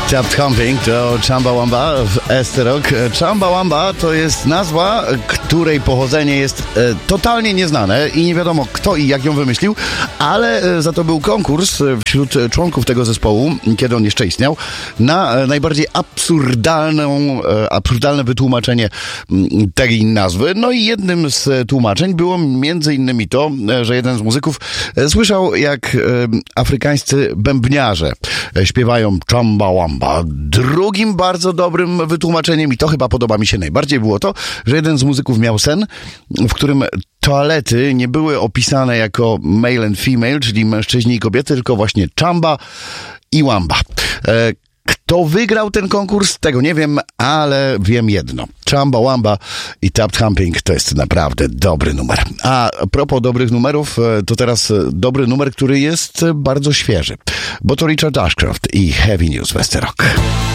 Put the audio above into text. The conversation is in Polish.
Tapped Humping to Chumbawamba w Esterok. Chumbawamba to jest nazwa, której pochodzenie jest totalnie nieznane i nie wiadomo kto i jak ją wymyślił, ale za to był konkurs wśród członków tego zespołu, kiedy on jeszcze istniał, na najbardziej absurdalne wytłumaczenie tej nazwy. No i jednym z tłumaczeń było między innymi to, że jeden z muzyków słyszał, jak afrykańscy bębniarze śpiewają Chumbawamba. Drugim bardzo dobrym wytłumaczeniem, i to chyba podoba mi się najbardziej, było to, że jeden z muzyków miał sen, w którym toalety nie były opisane jako male and female, czyli mężczyźni i kobiety, tylko właśnie Chamba i Wamba. Kto wygrał ten konkurs? Tego nie wiem, ale wiem jedno. Chumbawamba i Tapped Humping to jest naprawdę dobry numer. A propos dobrych numerów, to teraz dobry numer, który jest bardzo świeży. Bo to Richard Ashcroft i Heavy News w Esterok.